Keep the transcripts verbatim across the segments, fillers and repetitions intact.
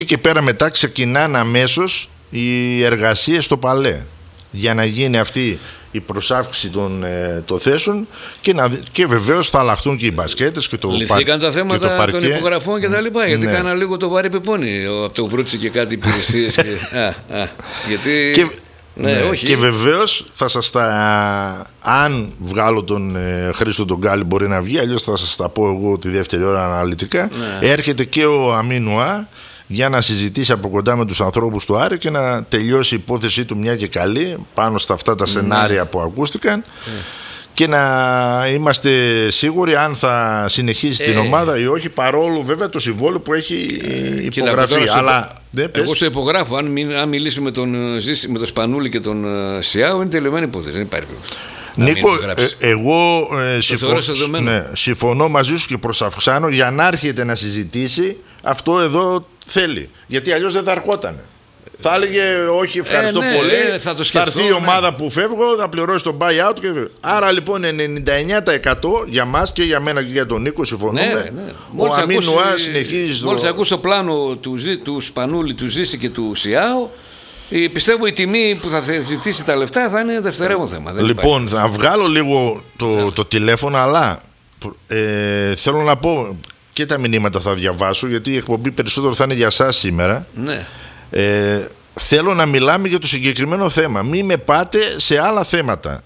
και πέρα μετά ξεκινάνε αμέσως οι εργασίες στο Παλέ για να γίνει αυτή η προσάυξη των, ε, των θέσεων και, να, και βεβαίως θα αλλάχθουν και οι μπασκέτες και το λυθήκαν τα θέματα το των υπογραφών και τα λοιπά, γιατί ναι. κάνα λίγο το βαρύ πεπόνι από το βρούτσι και κάτι υπηρεσίες και, α, α, γιατί και, ναι, ναι, όχι. και βεβαίως θα σας τα, αν βγάλω τον ε, Χρήστο τον Γκάλι μπορεί να βγει, αλλιώς θα σας τα πω εγώ τη δεύτερη ώρα αναλυτικά. Ναι. Έρχεται και ο Αμίνουα για να συζητήσει από κοντά με τους ανθρώπους του Άρη και να τελειώσει η υπόθεσή του μια και καλή πάνω στα αυτά τα σενάρια mm. που ακούστηκαν mm. και να είμαστε σίγουροι αν θα συνεχίσει ε. την ομάδα ή όχι, παρόλο βέβαια το συμβόλαιο που έχει ε. υπογραφεί. Αλλά ναι, εγώ στο υπογράφω, αν, μι, αν μιλήσει με τον, με τον Σπανούλη και τον Σιάου, είναι τελειωμένη υπόθεση, δεν υπάρχει. Νίκο, ε, εγώ ε, συμφω... ναι, συμφωνώ μαζί σου και προσαυξάνω για να έρχεται να συζητήσει αυτό εδώ θέλει. Γιατί αλλιώς δεν θα ερχότανε. Θα έλεγε όχι ευχαριστώ ε, ναι, πολύ, ε, θα, θα έρθει η ομάδα ναι. που φεύγω, θα πληρώσει τον buyout και... Άρα λοιπόν ενενήντα εννέα τοις εκατό για μας και για μένα και για τον Νίκο συμφωνούμε. Ναι, ναι. Ο Αμίνουα συνεχίζει. Μόλις το... ακούς το πλάνο του, του Σπανούλη, του Ζήση και του Σιάου, πιστεύω η τιμή που θα ζητήσει τα λεφτά θα είναι δευτερεύον θέμα. Δεν λοιπόν, υπάρχει. Θα βγάλω λίγο το, ναι. το τηλέφωνο, αλλά ε, θέλω να πω και τα μηνύματα θα διαβάσω, γιατί η εκπομπή περισσότερο θα είναι για εσάς σήμερα. Ναι. Ε, θέλω να μιλάμε για το συγκεκριμένο θέμα. Μην με πάτε σε άλλα θέματα.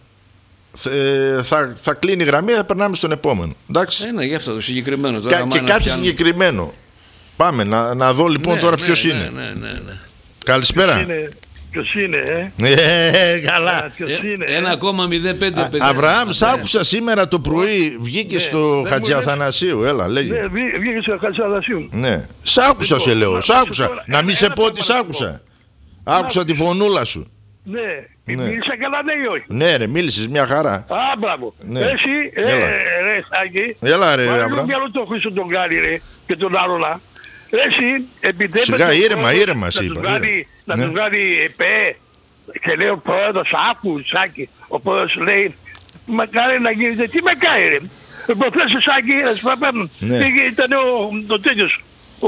Ε, θα, θα κλείνει η γραμμή, θα περνάμε στον επόμενο. Εντάξει. Ε, ναι, γι' αυτό το συγκεκριμένο. Τώρα, Κα, και κάτι πιάνω... συγκεκριμένο. Πάμε να, να δω λοιπόν ναι, τώρα ναι, ποιος ναι, είναι. Ναι, ναι, ναι. Καλησπέρα. Ποιος είναι, ε? Ε, καλά. ένα κόμμα μηδέν πέντε. Αβραάμ, σ' άκουσα σήμερα το πρωί, βγήκε στο Χατζιαθανασίου. Έλα, λέγε. Ναι, βγήκε στο Χατζιαθανασίου. Ναι. Σ' άκουσα, σε λέω. Σ' άκουσα. Να μην σε πω τι σ' άκουσα. Άκουσα τη φωνούλα σου. Ναι. Μίλησα καλά, ναι ή όχι? Ναι, ρε, μίλησες μια χαρά. Α, μπράβο. Εσύ, ρε, Στάκη. Έλα, ρε, Αβραάμ. Βάλε μυαλό τον Χρήστο τον Γκάλι, ρε, και τον Άρολα. Εσύ, επιτρέπετε... Σιγά, ήρεμα, ήρεμα, σε είπα. Να τους βγάλει ΕΠΕ και λέει ο πρόεδρος, άκου Σάκη, ο πρόεδρος λέει μακάρι να γίνεται, τι μακάρι ρε. Προχθές ο Σάκη, ας πούμε, ήταν ο τέτοιος, ο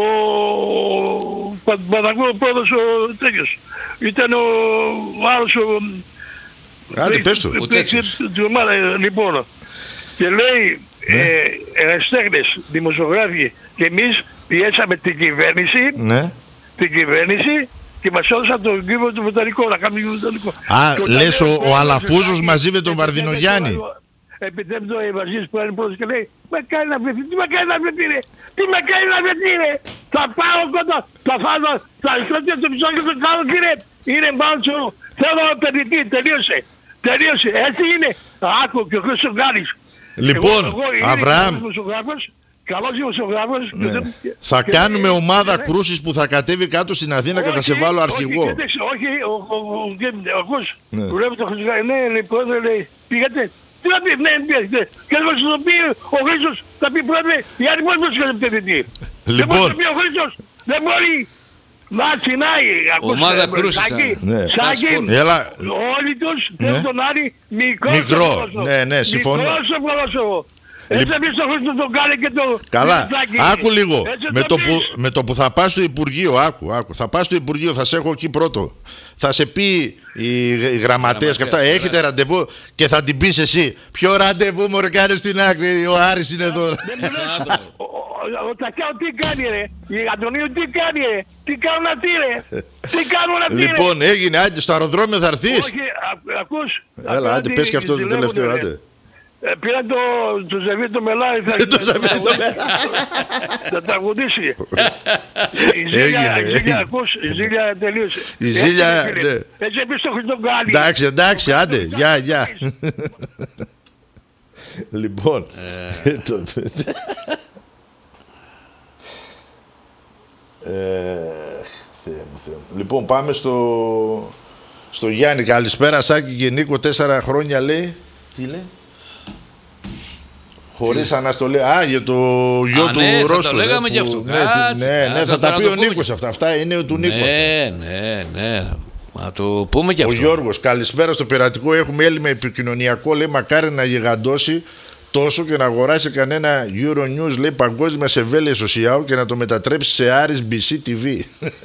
Παπαδακού, ο πρόεδρος ο τέτοιος, ήταν ο άλλος ο... Άντε πες του. Ο τέτοιος. Λοιπόν, και λέει, ερασιτέχνες, δημοσιογράφοι και εμείς πιέσαμε την κυβέρνηση, την κυβέρνηση και μας έδωσαν τον κύριο του Βοτανικό, να κάνουμε τον Βοτανικό. Α, λες ο, ο Αλαφούζος μαζί με τον Βαρδινογιάννη. Επιτρέπεται ο Ευαζής που είναι πρώτος και λέει «Μα κάνει να βρεθεί, τι με κάνει να βρεθεί ρε, τι με κάνει να βρεθεί ρε, θα πάω κοντά, θα φάω, θα στρέψω το μισό και το κάνω κύριε, είναι μάλτσο, θέλω να παιδιτή, τελείωσε, τελείωσε, έτσι είναι, άκου και ο Χρήστος Γκάλης». Λοιπόν, Αβραάμ, καλός δημοσιογράφος. Ναι. Θα και κάνουμε λέει, ομάδα ναι. κρούσης που θα κατέβει κάτω στην Αθήνα όχι, και θα σε βάλω αρχηγό. Όχι, όχι, ο Κος που λέει το Χρυσογράφο, ναι, λέει, πρόεδρε, λέει, πήγατε. Τι να πει, ναι, πήγατε. Και εγώ σου το πει ο Χρήστος, θα πει πρόεδρε, οι άλλοι πώς μας κάνετε τι. Δεν μπορεί να πει ο Χρήστος, δεν μπορεί. Να τσινάει, ομάδα κρούσης. Σάκη, όλοι τους θέλουν τον Άρη μικρό. Μικρό, ναι, ναι, συμφωνώ. Μικρό στο πρόσωπο. Έτσι θα πεις το Χρήστο τον Γκάλι και το... Καλά, άκου λίγο. Με το, που, με το που θα πας στο Υπουργείο, άκου, άκου. Θα πας στο Υπουργείο, θα σε έχω εκεί πρώτο. Θα σε πει οι, οι γραμματέες και αυτά, έχετε ραντεβού και θα την πεις εσύ. Ποιο ραντεβού μωρέ κάνεις στην άκρη, ο Άρης είναι εδώ. Ο Τακιάου τι κάνει ρε, η Αντωνίου τι κάνει ρε, τι κάνουν αυτοί ρε, τι κάνουν αυτοί ρε. Λοιπόν, έγινε, άντε στο αεροδρόμιο θα έρθεις. Όχι, ακούς. Έλα, άντε πες και αυτό το τελευταίο, άντε. Πήρα το, το Ζεβί το Μελάι, θα τραγουδήσει. Η Ζήλια, η Ζήλια, ακούς, η Ζήλια τελείωσε. Η Ζήλια, ναι. Έτσι επίσης το Χριστό Γκάλι. Εντάξει, εντάξει, άντε, γεια, γεια. Λοιπόν, λοιπόν πάμε στο στο Γιάννη. Καλησπέρα Σάκη και Νίκο, τέσσερα χρόνια λέει. Τι λέει? Χωρίς αναστολή. Α, για το γιο Α, του ναι, Ρώσου. Θα το λέγαμε ρε, και αυτό. Ναι, Κάτσε, ναι, ναι, ναι, θα τα πει ο Νίκος αυτά. Αυτά είναι του Νίκου. Ναι, ναι, ναι. Να το πούμε και ο αυτό. Ο Γιώργος, καλησπέρα στο πειρατικό. Έχουμε έλλειμμα επικοινωνιακό. Λέει μακάρι να γιγαντώσει τόσο και να αγοράσει κανένα Euronews, λέει, παγκόσμια σε βέλη εσωσιάου και να το μετατρέψει σε Άρης μπι σι τι βι.